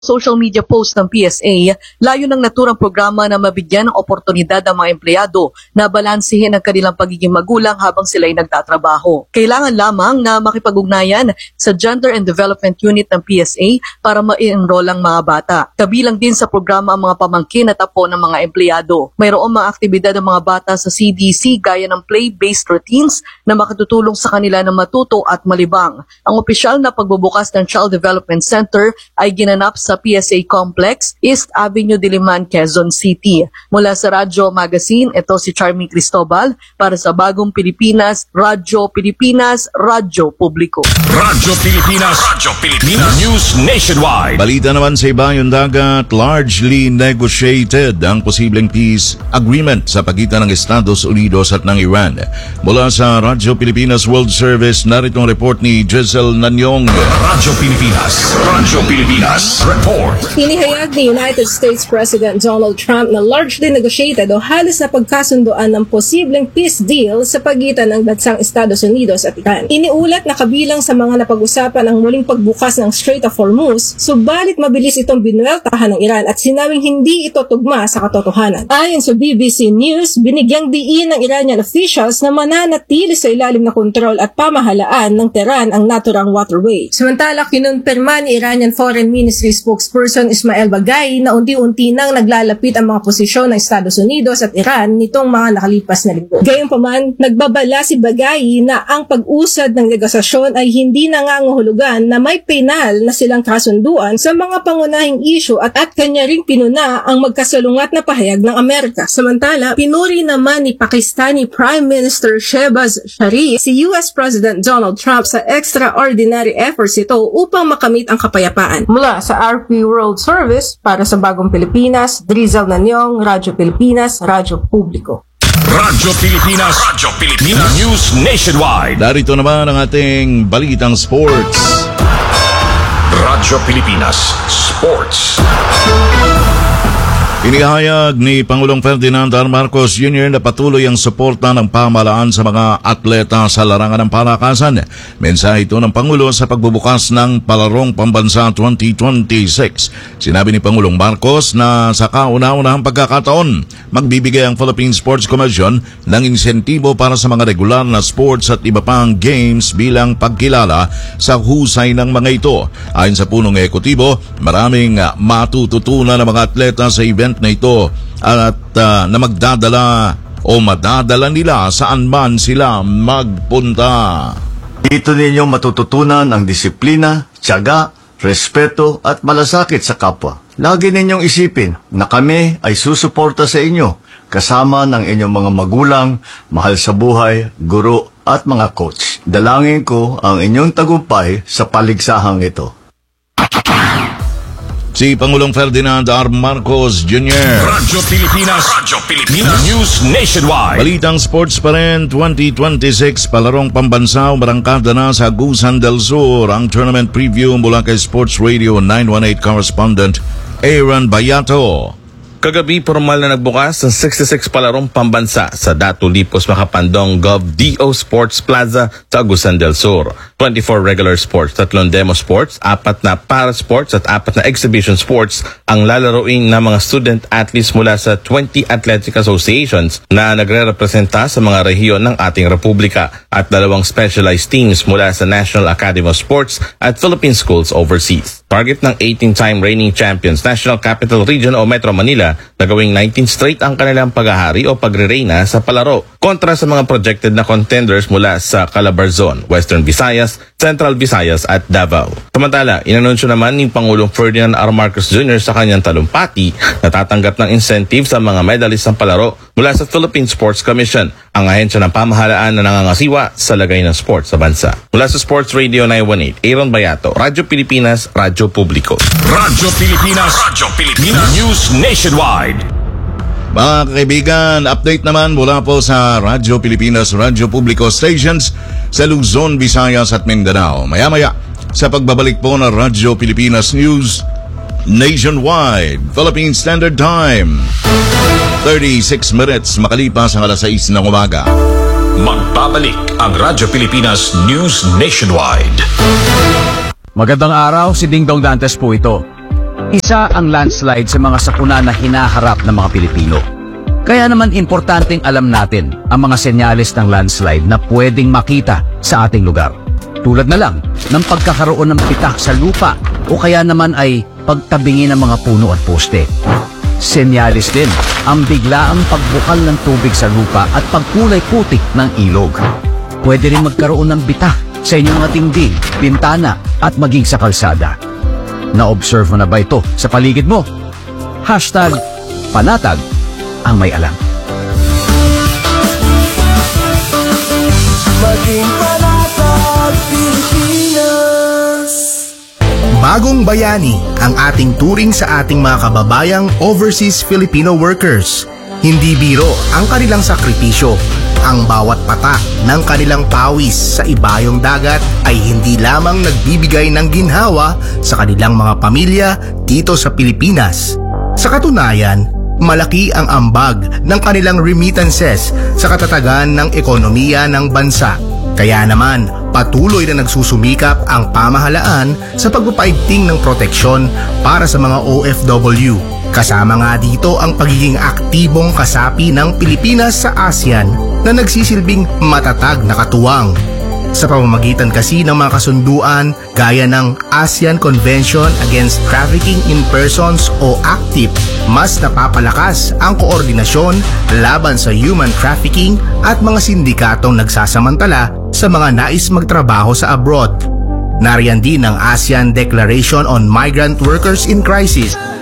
social media post ng PSA, layo ng naturang programa na mabigyan ng oportunidad ang mga empleyado na balansehin ang kanilang pagiging magulang habang sila'y nagtatrabaho. Kailangan lamang na makipag-ugnayan sa Gender and Development Unit ng PSA para ma-enroll ang mga bata. Kabilang din sa programa ang mga pamangkin at apo ng mga empleyado. Mayroong mga aktibidad ng mga bata sa CDC gaya ng play-based routines na makatutulong sa kanila na matuto at malibang. Ang opisyal na pagbubukas ng Child Development Center ay ginanap sa PSA Complex, East Avenue, Diliman, Quezon City. Mula sa Radyo Magazine, ito si Charmy Cristobal para sa Bagong Pilipinas, Radyo Pilipinas, Radyo Publiko. Radyo Pilipinas, News Nationwide. Balita naman sa ibayong dagat, largely negotiated ang posibleng peace agreement sa pagitan ng Estados Unidos at ng Iran. Mula sa Radyo Pilipinas World Service, narito ang report ni Giselle Nanyong. Radyo Pilipinas, report. Inihayag ni United States President Donald Trump na largely negotiated o halos na pagkasunduan ng posibleng peace deal sa pagitan ng bansang Estados Unidos at Iran. Iniulat na kabilang sa mga napag-usapan ang muling pagbukas ng Strait of Hormuz, subalit mabilis itong binueltahan ng Iran at sinabing hindi ito tugma sa katotohanan. Ayon sa BBC News, binigyang diin ng Iranian officials na mananatili sa ilalim na kontrol at pamahalaan ng Tehran ang naturang waterway. Samantala, kinumpirma ni Iranian Foreign Ministry spokesperson Ismail Bagay na unti-unti nang naglalapit ang mga posisyon ng Estados Unidos at Iran nitong mga nakalipas na linggo. Gayunpaman, nagbabala si Bagay na ang pag-usad ng negosasyon ay hindi nangangahulugan na may penal na silang kasunduan sa mga pangunahing issue at kanya ring pinuna ang magkasalungat na pahayag ng Amerika. Samantala, pinuri naman ni Pakistani Prime Minister Shehbaz Sharif si US President Donald Trump sa extraordinary efforts ito upang makamit ang kapayapaan. Mula sa RP World Service, para sa Bagong Pilipinas, Giselle Nanyong, Radyo Pilipinas, Radyo Publiko. Radyo Pilipinas, News Nationwide. Narito naman ang ating balitang sports. Radyo Pilipinas, Sports. Inihayag ni Pangulong Ferdinand R. Marcos Jr. na patuloy ang suporta ng pamahalaan sa mga atleta sa larangan ng palakasan. Mensahe ito ng Pangulo sa pagbubukas ng Palarong Pambansa 2026. Sinabi ni Pangulong Marcos na sa kauna-unahang pagkakataon, magbibigay ang Philippine Sports Commission ng insentibo para sa mga regular na sports at iba pang games bilang pagkilala sa husay ng mga ito. Ayon sa punong ekutibo, maraming matututunan ng mga atleta sa event na ito at na magdadala o madadala nila saan man sila magpunta. Dito ninyo matututunan ang disiplina, tiyaga, respeto at malasakit sa kapwa. Lagi ninyong isipin na kami ay susuporta sa inyo kasama ng inyong mga magulang, mahal sa buhay, guro at mga coach. Dalangin ko ang inyong tagumpay sa paligsahang ito. Si Pangulong Ferdinand R. Marcos Jr. Radyo Pilipinas, News Nationwide. Balitang sports pa rin, 2026 Palarong Pambansa, umarangkada na sa Agusan del Sur. Ang tournament preview mula kay Sports Radio 918 correspondent Aaron Bayato. Kagabi, formal na nagbukas ang 66 Palarong Pambansa sa Datu Lipos Makapandong GovDO Sports Plaza sa Agusan del Sur. 24 regular sports, 3 demo sports, 4 na para sports at 4 na exhibition sports ang lalaroin ng mga student athletes mula sa 20 athletic associations na nagre-representa sa mga rehiyon ng ating republika at 2 specialized teams mula sa National Academy of Sports at Philippine Schools overseas. Target ng 18-time reigning champions National Capital Region o Metro Manila na gawing 19 straight ang kanilang paghahari o pagre-reyna sa palaro kontra sa mga projected na contenders mula sa Calabarzon, Western Visayas, Central Visayas at Davao. Samantala, inanunsyo naman ni Pangulong Ferdinand R. Marcos Jr. sa kanyang talumpati na tatanggap ng incentive sa mga medalist ng palaro mula sa Philippine Sports Commission, ang ahensya ng pamahalaan na nangangasiwa sa lagay ng sports sa bansa. Mula sa Sports Radio 918, Aaron Bayato, Radyo Pilipinas, Radyo Publiko. Radyo Pilipinas, News Nationwide. Mga kaibigan, update naman mula po sa Radyo Pilipinas, Radyo Publiko stations sa Luzon, Visayas at Mindanao. Maya-maya sa pagbabalik po ng Radyo Pilipinas News Nationwide, Philippine Standard Time. 36 minutes makalipas ang alas 6 ng umaga. Magbabalik ang Radyo Pilipinas News Nationwide. Magandang araw, si Dingdong Dantes po ito. Isa ang landslide sa mga sakuna na hinaharap ng mga Pilipino. Kaya naman importanteng alam natin ang mga senyales ng landslide na pwedeng makita sa ating lugar. Tulad na lang ng pagkakaroon ng pitak sa lupa o kaya naman ay pagtabingi ng mga puno at poste. Senyales din ang biglaang pagbukal ng tubig sa lupa at pagkulay putik ng ilog. Pwede rin magkaroon ng bitak sa inyong mga dingding, bintana at maging sa kalsada. Na-observe mo na ba ito sa paligid mo? #panatag ang may alam. Maging panatag Pilipinas. Bagong bayani ang ating turing sa ating mga kababayang overseas Filipino workers. Hindi biro ang kanilang sakripisyo. Ang bawat patak ng kanilang pawis sa ibayong dagat ay hindi lamang nagbibigay ng ginhawa sa kanilang mga pamilya dito sa Pilipinas. Sa katunayan, malaki ang ambag ng kanilang remittances sa katatagan ng ekonomiya ng bansa. Kaya naman, patuloy na nagsusumikap ang pamahalaan sa pagpapaigting ng proteksyon para sa mga OFW. Kasama nga dito ang pagiging aktibong kasapi ng Pilipinas sa ASEAN na nagsisilbing matatag na katuwang. Sa pamamagitan kasi ng mga kasunduan gaya ng ASEAN Convention Against Trafficking in Persons o ACTIP, mas napapalakas ang koordinasyon laban sa human trafficking at mga sindikatong nagsasamantala sa mga nais magtrabaho sa abroad. Nariyan din ang ASEAN Declaration on Migrant Workers in Crisis